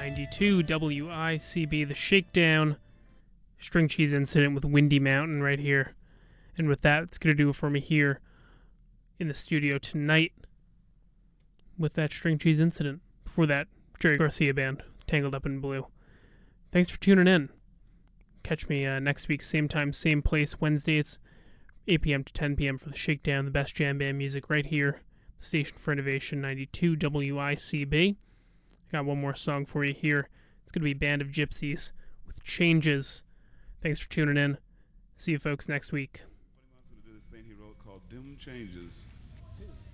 92 WICB, The Shakedown, String Cheese Incident with Windy Mountain right here. And with that, it's going to do it for me here in the studio tonight with that String Cheese Incident. Before that, Jerry Garcia Band, Tangled Up in Blue. Thanks for tuning in. Catch me next week, same time, same place, Wednesday. It's 8 p.m. to 10 p.m. for The Shakedown, the best jam band music right here. The Station for Innovation, 92 WICB. Got one more song for you here. It's going to be Band of Gypsies with Changes. Thanks for tuning in. See you folks next week. He wants to do this thing he wrote called Dim Changes.